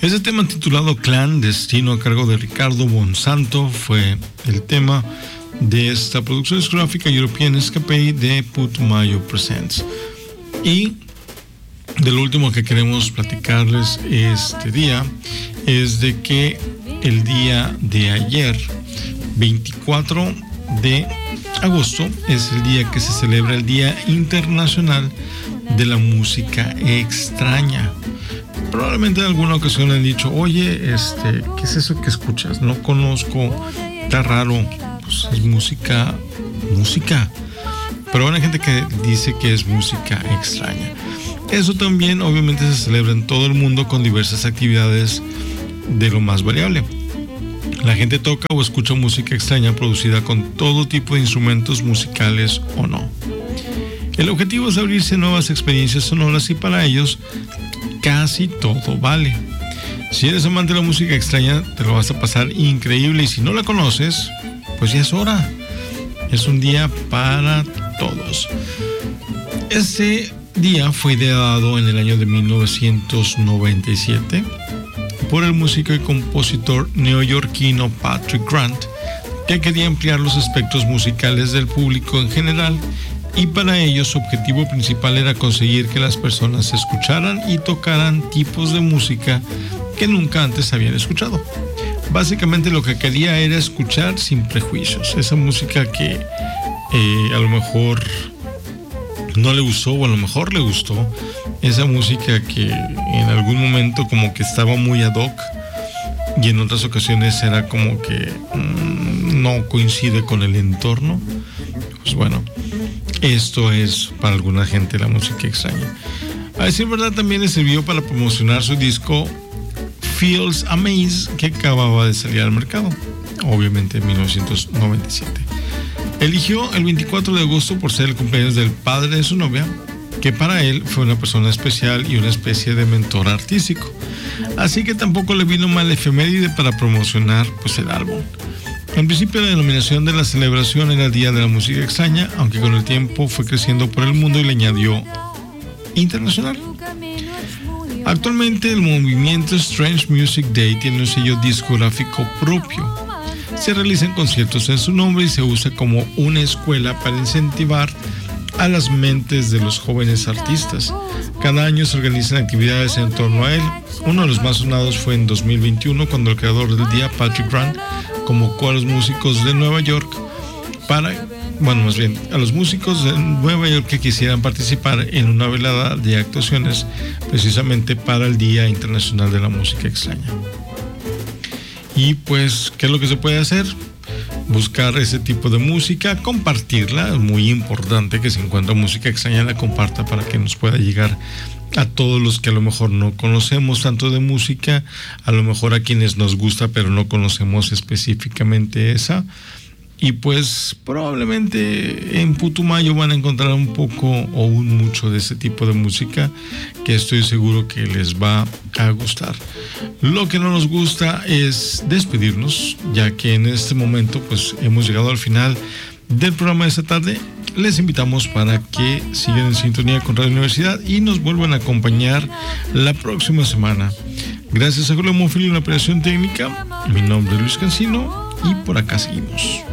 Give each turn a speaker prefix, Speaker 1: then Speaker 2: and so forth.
Speaker 1: Ese tema titulado Clan, Destino, a cargo de Ricardo Bonsanto, fue el tema de esta producción discográfica European Escape de Putumayo Presents. Y de lo último que queremos platicarles este día es de que el día de ayer, 24 de agosto, es el día que se celebra el Día Internacional de la Música Extraña. Probablemente en alguna ocasión han dicho, oye, ¿qué es eso que escuchas? No conozco, está raro. Pues es música. Pero hay gente que dice que es música extraña. Eso también obviamente se celebra en todo el mundo con diversas actividades de lo más variable. La gente toca o escucha música extraña producida con todo tipo de instrumentos musicales o no. El objetivo es abrirse a nuevas experiencias sonoras y para ellos casi todo vale. Si eres amante de la música extraña, te lo vas a pasar increíble y si no la conoces, pues ya es hora. Es un día para todos. Este día fue ideado en el año de 1997 por el músico y compositor neoyorquino Patrick Grant, que quería ampliar los aspectos musicales del público en general y para ello su objetivo principal era conseguir que las personas escucharan y tocaran tipos de música que nunca antes habían escuchado. Básicamente lo que quería era escuchar sin prejuicios, esa música que a lo mejor no le gustó o a lo mejor le gustó, esa música que en algún momento como que estaba muy ad hoc y en otras ocasiones era como que no coincide con el entorno. Pues bueno, esto es para alguna gente la música extraña. A decir verdad, también le sirvió para promocionar su disco Feels Amaze, que acababa de salir al mercado, obviamente en 1997. Eligió el 24 de agosto por ser el cumpleaños del padre de su novia, que para él fue una persona especial y una especie de mentor artístico. Así que tampoco le vino mal efeméride para promocionar pues el álbum. En principio la denominación de la celebración era el Día de la Música Extraña, aunque con el tiempo fue creciendo por el mundo y le añadió internacional. Actualmente el movimiento Strange Music Day tiene un sello discográfico propio. Se realizan conciertos en su nombre y se usa como una escuela para incentivar a las mentes de los jóvenes artistas. Cada año se organizan actividades en torno a él. Uno de los más sonados fue en 2021, cuando el creador del día, Patrick Grant, convocó a los músicos de Nueva York a los músicos de Nueva York que quisieran participar en una velada de actuaciones precisamente para el Día Internacional de la Música Extraña. Y pues, ¿qué es lo que se puede hacer? Buscar ese tipo de música, compartirla. Es muy importante que si encuentra música extraña la comparta para que nos pueda llegar a todos los que a lo mejor no conocemos tanto de música, a lo mejor a quienes nos gusta pero no conocemos específicamente esa. Y pues probablemente en Putumayo van a encontrar un poco o mucho de ese tipo de música que estoy seguro que les va a gustar. Lo que no nos gusta es despedirnos, ya que en este momento pues hemos llegado al final del programa de esta tarde. Les invitamos para que sigan en sintonía con Radio Universidad y nos vuelvan a acompañar la próxima semana. Gracias a Julio Monfil en la operación técnica. Mi nombre es Luis Cancino y por acá seguimos.